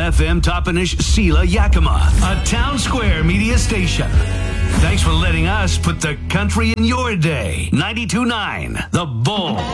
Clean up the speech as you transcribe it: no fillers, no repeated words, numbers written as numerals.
FM Toppenish Sela Yakima, a Town Square media station. Thanks for letting us put the country in your day. 92.9 The Bull.